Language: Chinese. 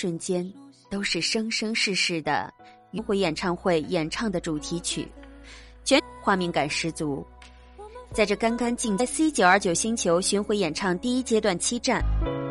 瞬间都是生生世世的巡回演唱会演唱的主题曲，全画面感十足。在这干干净在 C929 星球巡回演唱第一阶段7站，